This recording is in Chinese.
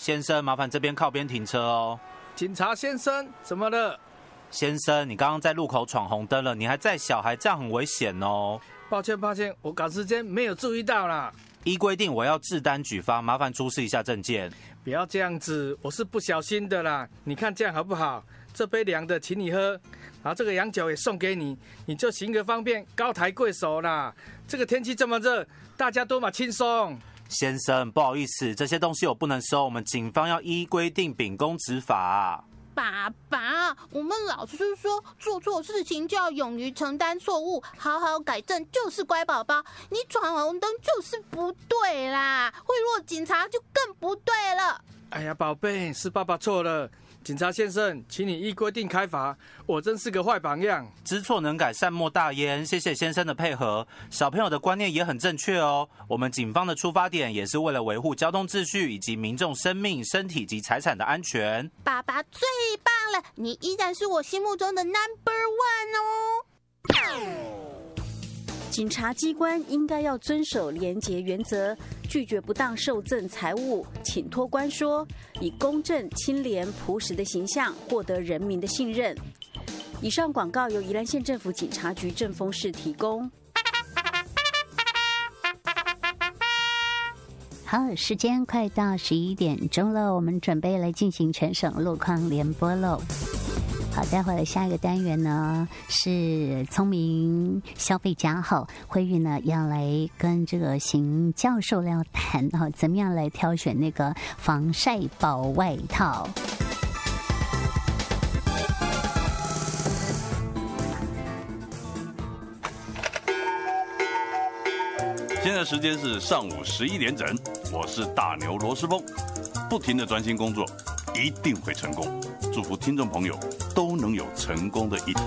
先生，麻烦这边靠边停车哦。 警察先生，怎么了？ 先生，你刚刚在路口闯红灯了，你还载小孩，这样很危险哦。 抱歉，我赶时间没有注意到啦。 依规定我要制单举发，麻烦出示一下证件。 不要这样子，我是不小心的啦。你看这样好不好？这杯凉的请你喝，然后这个洋酒也送给你，你就行个方便，高抬贵手啦。这个天气这么热，大家多嘛轻松。 先生，不好意思，这些东西我不能收，我们警方要依规定秉公执法啊。 爸爸，我们老师说做错事情就要勇于承担错误，好好改正就是乖宝宝。你闯红灯就是不对啦，贿赂警察就更不对了。 哎呀，宝贝，是爸爸错了。警察先生，请你依规定开罚，我真是个坏榜样。 知错能改，善莫大焉。谢谢先生的配合，小朋友的观念也很正确哦。我们警方的出发点也是为了维护交通秩序以及民众生命、身体及财产的安全。 爸爸最棒了，你依然是我心目中的 No.1 哦。 警察机关应该要遵守廉洁原则，拒绝不当受赠财物，请托官说，以公正、清廉、朴实的形象获得人民的信任。以上广告由宜兰县政府警察局正丰市提供。 好，时间快到11点钟了，我们准备来进行全省路况联播喽。好，待会儿下一个单元呢是聪明消费家好，慧玉呢要来跟这个邢教授聊谈怎么样来挑选那个防晒薄外套。 现在时间是上午11点整，我是大牛罗斯峰，不停的专心工作，一定会成功。祝福听众朋友都能有成功的一天。